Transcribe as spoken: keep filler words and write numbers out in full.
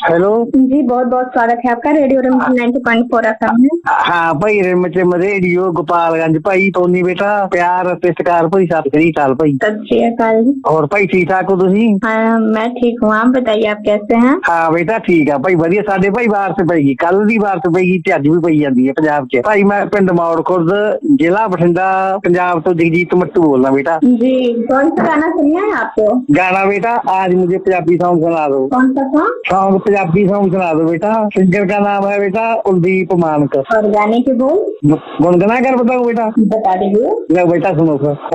Hello जी, बहुत बहुत स्वागत है आपका radio rim ninety point four FM में। हाँ भाई रिम च रेडियो गोपालगंज भाई टोनी बेटा प्यार ते सत्कार भाई सत श्री अकाल भाई। सत श्री अकाल जी। और भाई ठीक ठाक हो तुसी? हाँ मैं ठीक हूँ, आप बताइए आप कैसे हैं? हाँ बेटा ठीक है भाई वधिया। साडे भाई बारिश पेगी, कल दी बारिश पेगी ते अज भी पई जांदी है पंजाब च। भाई मैं पिंड मौड़ खुर्द जिला बठिंडा पंजाब तो जगजीत मट्टू बोलना बेटा। जी, कौन सा गाना सुनना है आपको? गाना बेटा आज मुझे पंजाबी सॉन्ग सुना दो। कौन सा सॉन्ग? सॉन्ग पंजाबी सॉन्ग सुना दो बेटा। सिंगर का नाम है बेटा कुलदीप मानक। और गाने के बोल? गुनगुना कर बताओ बेटा। बता दीजिए। लो बेटा सुनो सर।